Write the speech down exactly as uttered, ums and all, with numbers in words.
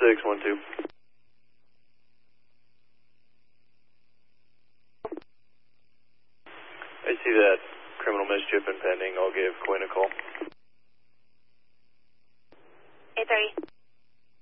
six one two. I see that criminal mischief impending. I'll give Quinn a call.